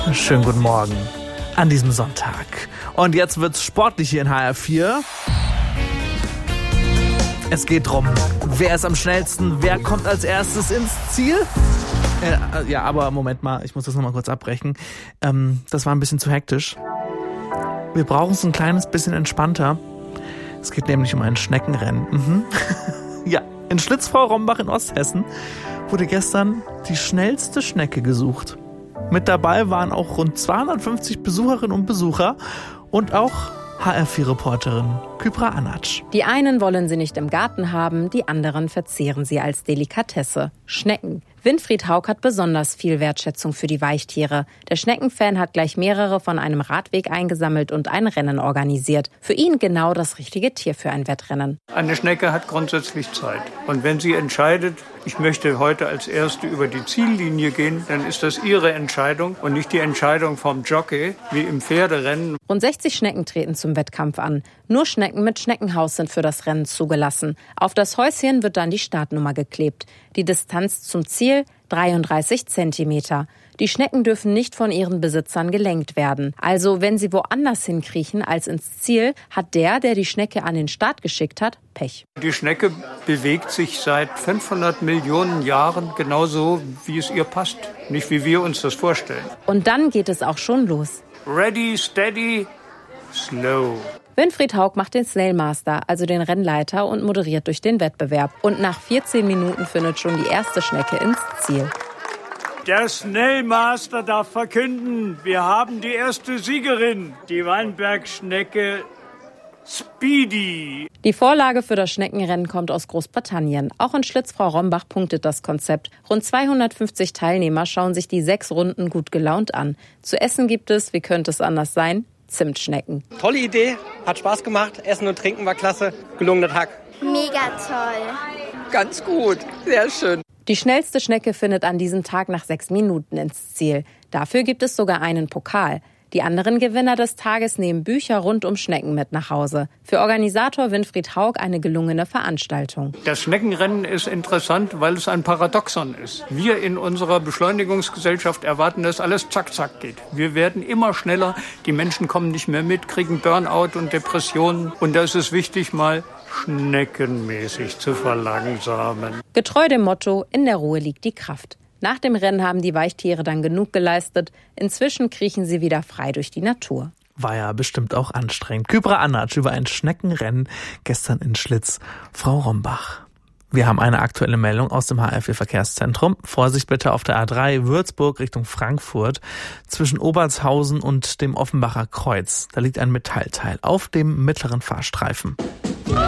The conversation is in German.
Schönen guten Morgen an diesem Sonntag. Und jetzt wird's sportlich hier in HR4. Es geht drum, wer ist am schnellsten, wer kommt als erstes ins Ziel? Ja, aber Moment mal, ich muss das nochmal kurz abbrechen. Das war ein bisschen zu hektisch. Wir brauchen es ein kleines bisschen entspannter. Es geht nämlich um ein Schneckenrennen. Ja, in Schlitzvrouw-Rombach in Osthessen wurde gestern die schnellste Schnecke gesucht. Mit dabei waren auch rund 250 Besucherinnen und Besucher und auch HR4-Reporterin Kübra Anac. Die einen wollen sie nicht im Garten haben, die anderen verzehren sie als Delikatesse. Schnecken. Winfried Haug hat besonders viel Wertschätzung für die Weichtiere. Der Schneckenfan hat gleich mehrere von einem Radweg eingesammelt und ein Rennen organisiert. Für ihn genau das richtige Tier für ein Wettrennen. Eine Schnecke hat grundsätzlich Zeit. Und wenn sie entscheidet, ich möchte heute als Erste über die Ziellinie gehen, dann ist das ihre Entscheidung und nicht die Entscheidung vom Jockey, wie im Pferderennen. Rund 60 Schnecken treten zum Wettkampf an. Nur Schnecken mit Schneckenhaus sind für das Rennen zugelassen. Auf das Häuschen wird dann die Startnummer geklebt. Die Distanz zum Ziel 33 Zentimeter. Die Schnecken dürfen nicht von ihren Besitzern gelenkt werden. Also wenn sie woanders hinkriechen als ins Ziel, hat der die Schnecke an den Start geschickt hat, Pech. Die Schnecke bewegt sich seit 500 Millionen Jahren genauso, wie es ihr passt. Nicht wie wir uns das vorstellen. Und dann geht es auch schon los. Ready, steady, slow. Winfried Haug macht den Snailmaster, also den Rennleiter, und moderiert durch den Wettbewerb. Und nach 14 Minuten findet schon die erste Schnecke ins Ziel. Der Snailmaster darf verkünden, wir haben die erste Siegerin, die Weinbergschnecke Speedy. Die Vorlage für das Schneckenrennen kommt aus Großbritannien. Auch in Schlitzvrouw-Rombach punktet das Konzept. Rund 250 Teilnehmer schauen sich die 6 Runden gut gelaunt an. Zu essen gibt es, wie könnte es anders sein, Zimtschnecken. Tolle Idee, hat Spaß gemacht. Essen und Trinken war klasse. Gelungener Tag. Mega toll. Ganz gut, sehr schön. Die schnellste Schnecke findet an diesem Tag nach 6 Minuten ins Ziel. Dafür gibt es sogar einen Pokal. Die anderen Gewinner des Tages nehmen Bücher rund um Schnecken mit nach Hause. Für Organisator Winfried Haug eine gelungene Veranstaltung. Das Schneckenrennen ist interessant, weil es ein Paradoxon ist. Wir in unserer Beschleunigungsgesellschaft erwarten, dass alles zack, zack geht. Wir werden immer schneller, die Menschen kommen nicht mehr mit, kriegen Burnout und Depressionen. Und da ist es wichtig, mal schneckenmäßig zu verlangsamen. Getreu dem Motto, in der Ruhe liegt die Kraft. Nach dem Rennen haben die Weichtiere dann genug geleistet. Inzwischen kriechen sie wieder frei durch die Natur. War ja bestimmt auch anstrengend. Kübra Anac über ein Schneckenrennen gestern in Schlitzvrouw-Rombach. Wir haben eine aktuelle Meldung aus dem HR4-Verkehrszentrum. Vorsicht bitte auf der A3 Würzburg Richtung Frankfurt zwischen Obertshausen und dem Offenbacher Kreuz. Da liegt ein Metallteil auf dem mittleren Fahrstreifen.